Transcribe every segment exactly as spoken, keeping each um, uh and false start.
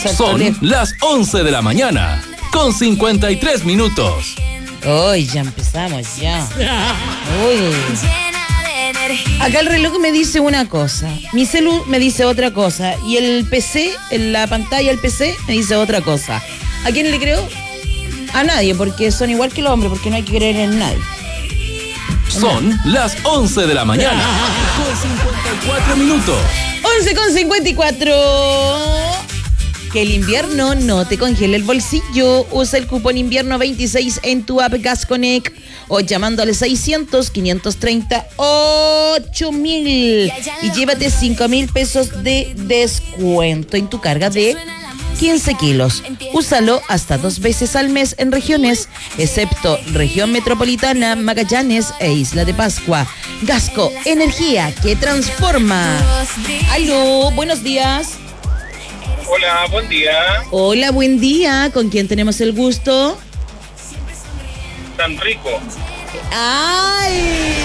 Son las once de la mañana, con cincuenta y tres minutos. Uy, ya empezamos, ya. Uy. Acá el reloj me dice una cosa, mi celu me dice otra cosa, y el P C, en la pantalla del P C, me dice otra cosa. ¿A quién le creo? A nadie, porque son igual que los hombres, porque no hay que creer en nadie. Son las once de la mañana, con cincuenta y cuatro minutos. once con cincuenta y cuatro. Que el invierno no te congele el bolsillo. Usa el cupón invierno veintiséis en tu app GasConnect o llamando al seiscientos, quinientos treinta, ocho mil y llévate cinco mil pesos de descuento en tu carga de quince kilos. Úsalo hasta dos veces al mes en regiones, excepto región metropolitana, Magallanes e Isla de Pascua. Gasco, energía que transforma. Aló, buenos días. Hola, buen día. Hola, buen día. ¿Con quién tenemos el gusto? San Rico. ¡Ay!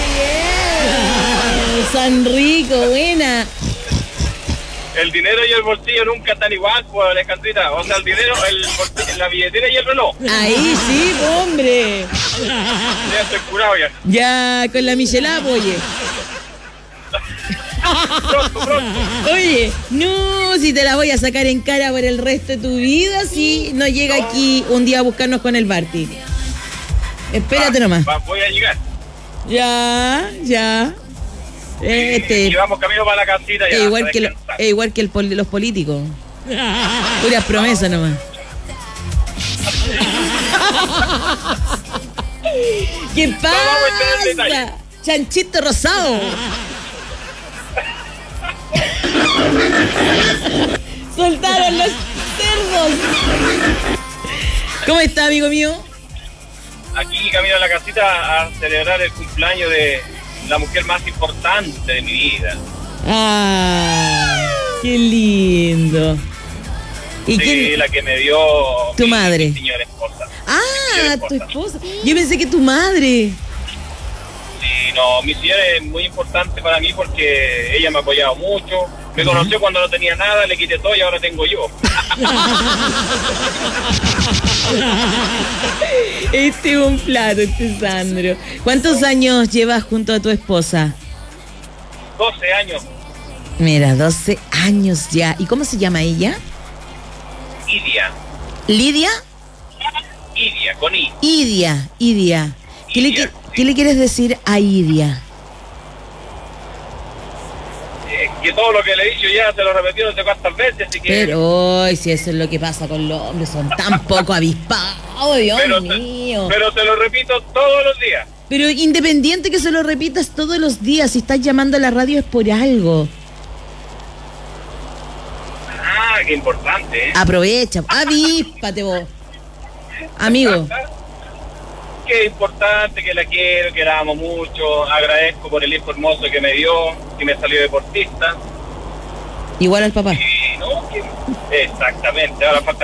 Yeah. San Rico, buena. El dinero y el bolsillo nunca están igual, pues, Alejandrita. O sea, el dinero, el bolsillo, la billetera y el reloj. Ahí sí, hombre. Ya estoy curado ya. Ya, con la michelada, oye. Pronto, pronto. Oye, no, si te la voy a sacar en cara por el resto de tu vida, si no llega aquí un día a buscarnos con el Barty. Espérate va, nomás. Va, voy a llegar. Ya, ya. Este. Y vamos camino para la casita ya. Es igual que, lo, es igual que el pol, los políticos. Puras promesas nomás. ¿Qué pasa? Chanchito rosado. Soltaron los cerdos. ¿Cómo está, amigo mío? Aquí camino a la casita a celebrar el cumpleaños de la mujer más importante de mi vida. Ah, qué lindo. ¿Y sí, quién? la que me dio tu mi, madre. Mi señora esposa. Ah, señora esposa. tu esposa. Yo pensé que tu madre. Sí, no, mi señora es muy importante para mí porque ella me ha apoyado mucho. Me conoció cuando no tenía nada, le quité todo y ahora tengo yo. Este es un plato, este Sandro. ¿Cuántos años llevas junto a tu esposa? doce años. Mira, doce años ya. ¿Y cómo se llama ella? Idia. ¿Lidia? Idia, con I. Idia, Idia. ¿Qué, Idia, le, ¿Qué le quieres decir a Idia? Eh, que todo lo que le he dicho ya se lo repetí no sé cuántas veces, así que... Pero, hoy si eso es lo que pasa con los hombres, son tan poco avispados, Dios pero mío. Te, pero te lo repito todos los días. Pero independiente que se lo repitas todos los días, si estás llamando a la radio es por algo. Ah, qué importante, ¿eh? Aprovecha, avíspate vos. Amigo. Qué importante, que la quiero, que la amo mucho. Agradezco por el hijo hermoso que me dio, que me salió deportista. Igual al papá. Y no, que... exactamente, ahora falta